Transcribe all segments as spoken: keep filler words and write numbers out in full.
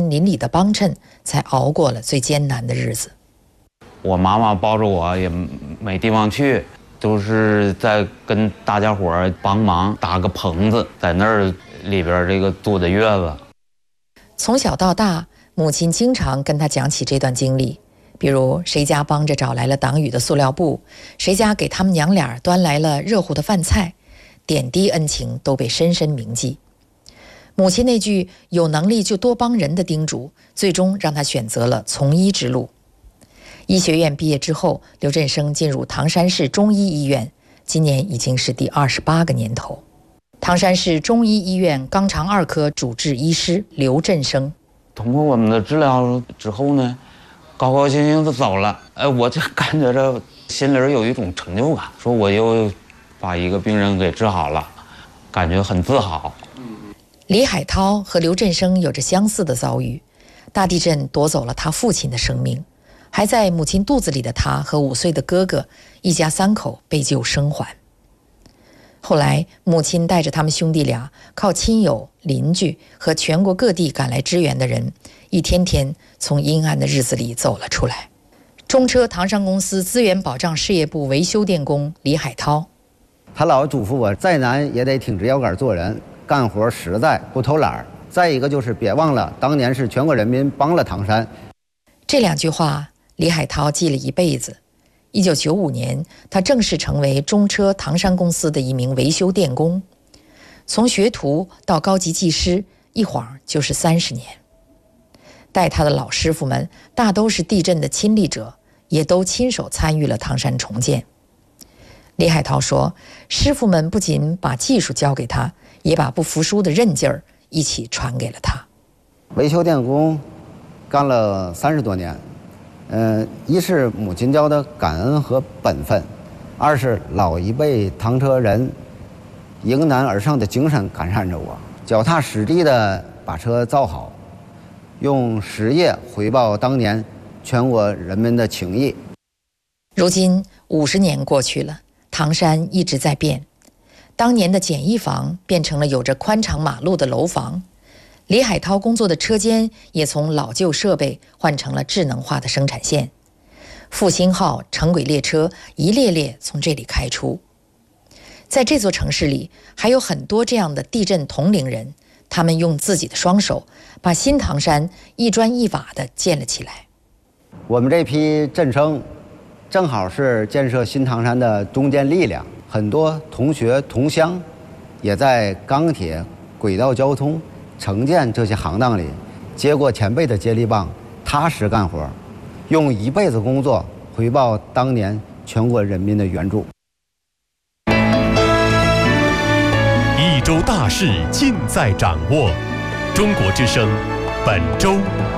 声邻里的帮衬，才熬过了最艰难的日子。 我妈妈抱着我也没地方去，都是在跟大家伙帮忙搭个棚子，在那儿里边这个坐的月子。 从小到大，母亲经常跟他讲起这段经历，比如谁家帮着找来了挡雨的塑料布，谁家给他们娘俩端来了热乎的饭菜，点滴恩情都被深深铭记。母亲那句有能力就多帮人的叮嘱，最终让他选择了从医之路。医学院毕业之后，刘振声进入唐山市中医医院，今年已经是第二十八个年头。唐山市中医医院肛肠二科主治医师刘振声。 通过我们的治疗之后呢，高高兴兴的走了，哎，我就感觉着心里有一种成就感，说我又把一个病人给治好了，感觉很自豪。 李海涛和刘振声有着相似的遭遇，大地震夺走了他父亲的生命，还在母亲肚子里的他和五岁的哥哥一家三口被救生还。后来母亲带着他们兄弟俩，靠亲友、邻居和全国各地赶来支援的人，一天天从阴暗的日子里走了出来。中车唐山公司资源保障事业部维修电工李海涛， 他老嘱咐我，再难也得挺直腰杆做人，干活实在，不偷懒。再一个就是别忘了，当年是全国人民帮了唐山。 这两句话李海涛记了一辈子。一九九五年，他正式成为中车唐山公司的一名维修电工，从学徒到高级技师，一晃就是三十年。带他的老师傅们大都是地震的亲历者，也都亲手参与了唐山重建。李海涛说，师傅们不仅把技术教给他，也把不服输的韧劲儿一起传给了他。 维修电工干了三十多年，嗯、呃，一是母亲教的感恩和本分，二是老一辈唐车人迎难而上的精神感染着我，脚踏实地的把车造好，用实业回报当年全国人民的情谊。 如今五十年过去了，唐山一直在变，当年的简易房变成了有着宽敞马路的楼房，李海涛工作的车间也从老旧设备换成了智能化的生产线，复兴号、城轨列车一列列从这里开出。在这座城市里，还有很多这样的地震同龄人，他们用自己的双手把新唐山一砖一瓦地建了起来。 我们这批振声正好是建设新唐山的中坚力量，很多同学同乡也在钢铁、轨道交通、城建这些行当里接过前辈的接力棒，踏实干活，用一辈子工作回报当年全国人民的援助。 一周大事尽在掌握，中国之声本周。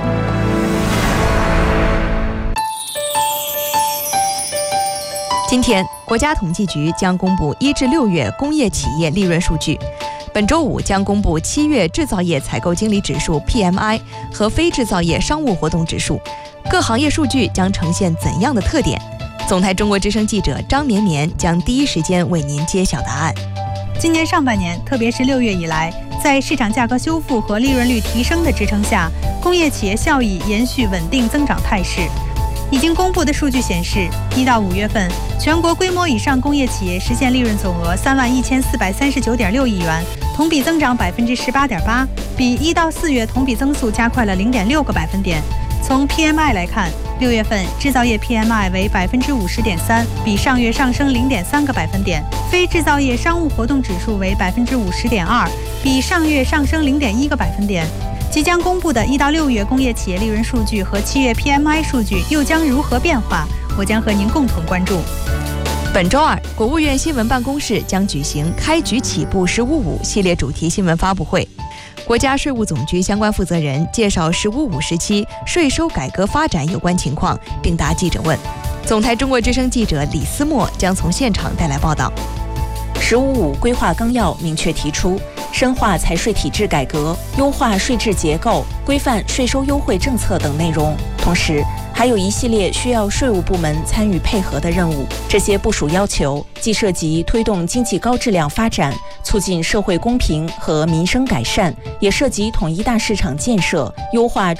今天，国家统计局将公布一至六月工业企业利润数据。本周五将公布七月制造业采购经理指数 P M I 和非制造业商务活动指数，各行业数据将呈现怎样的特点？总台中国之声记者张绵绵将第一时间为您揭晓答案。 今年上半年，特别是六月以来，在市场价格修复和利润率提升的支撑下，工业企业效益延续稳定增长态势。已经公布的数据显示，一到五月份，全国规模以上工业企业实现利润总额三万一千四百三十九点六亿元，同比增长百分之十八点八，比一到四月同比增速加快了零点六个百分点。从 P M I 来看，六月份制造业 P M I 为百分之五十点三，比上月上升零点三个百分点；非制造业商务活动指数为百分之五十点二，比上月上升零点一个百分点。即将公布的一到六月工业企业利润数据和七月 P M I 数据又将如何变化？我将和您共同关注。 本周二，国务院新闻办公室将举行“开局起步十五五”系列主题新闻发布会。国家税务总局相关负责人介绍“十五五”时期税收改革发展有关情况，并答记者问。总台中国之声记者李思墨将从现场带来报道。 十五五规划纲要明确提出，深化财税体制改革，优化税制结构，规范税收优惠政策等内容。同时，还有一系列需要税务部门参与配合的任务。这些部署要求既涉及推动经济高质量发展，促进社会公平和民生改善，也涉及统一大市场建设，优化